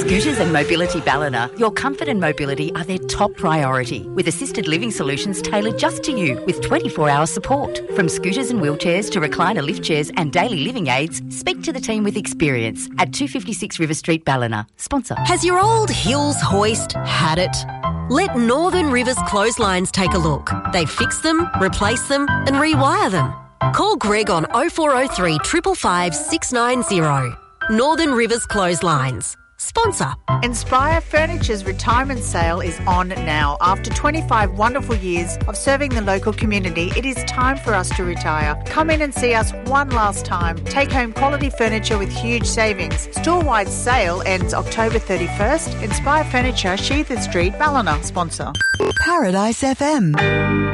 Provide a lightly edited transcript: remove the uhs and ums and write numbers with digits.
Scooters and Mobility Ballina, your comfort and mobility are their top priority, with assisted living solutions tailored just to you with 24-hour support. From scooters and wheelchairs to recliner lift chairs and daily living aids, speak to the team with experience at 256 River Street, Ballina. Sponsor. Has your old Hills hoist had it? Let Northern Rivers Clotheslines take a look. They fix them, replace them and rewire them. Call Greg on 0403 555 690. Northern Rivers Clotheslines. Sponsor. Inspire Furniture's retirement sale is on now. After 25 wonderful years of serving the local community, it is time for us to retire. Come in and see us one last time. Take home quality furniture with huge savings. Store-wide sale ends October 31st. Inspire Furniture, Sheether Street, Ballina. Sponsor. Paradise FM.